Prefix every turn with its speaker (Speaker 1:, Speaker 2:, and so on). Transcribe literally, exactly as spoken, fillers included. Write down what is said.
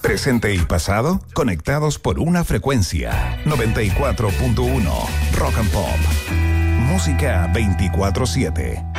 Speaker 1: Presente y pasado conectados por una frecuencia. noventa y cuatro punto uno Rock and Pop. Música veinticuatro siete.